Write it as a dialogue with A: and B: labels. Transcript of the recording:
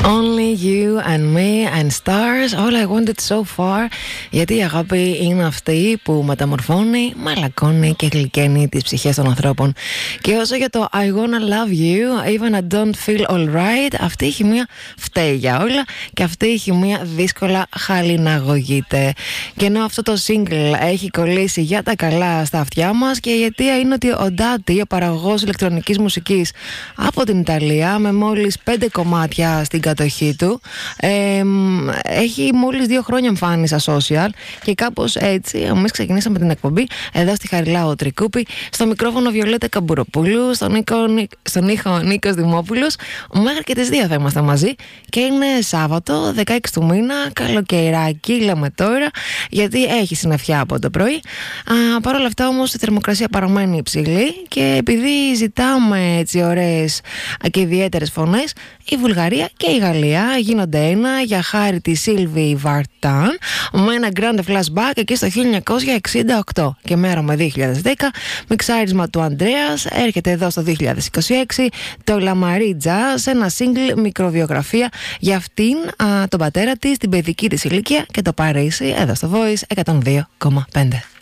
A: Only you and me and stars, all I wanted so far. Γιατί η αγάπη είναι αυτή που μεταμορφώνει, μαλακώνει και γλυκαίνει τις ψυχές των ανθρώπων. Και όσο για το I wanna love you, even I don't feel alright, αυτή η χημεία φταίει για όλα και αυτή η χημεία δύσκολα χαλιναγωγείται. Και ενώ αυτό το single έχει κολλήσει για τα καλά στα αυτιά μας, και η αιτία είναι ότι ο Ντάτι, ο παραγωγός ηλεκτρονικής μουσικής από την Ιταλία, με μόλις 5 κομμάτια στην κατοχή του, έχει μόλις 2 χρόνια εμφάνιση στα social, και κάπως έτσι εμείς ξεκινήσαμε την εκπομπή εδώ στη Χαριλάου Τρικούπη, στο μικρόφωνο Βιολέτα Καμπουροπούλου, στον ήχο Νίκος Δημόπουλος. Μέχρι και τις 2 θα είμαστε μαζί, και είναι Σάββατο 16 του μήνα, καλοκαιράκι λέμε τώρα, γιατί έχει συννεφιά από το πρωί. Παρ' όλα αυτά όμως η θερμοκρασία παραμένει υψηλή, και επειδή ζητάμε έτσι ωραίες και ιδιαίτερες φωνές, η Βουλγαρία και η Γαλλία γίνονται ένα για χάρη τη Σίλβι Βαρτάν με ένα grande flashback εκεί στο 1968, και μέρα με 2010 μιξάρισμα του Ανδρέας έρχεται εδώ στο 2026 το Λαμαρίτζα, σε ένα single μικροβιογραφία για αυτήν, τον πατέρα της, την παιδική της ηλικία και το Παρίσι, εδώ στο Voice 102,5.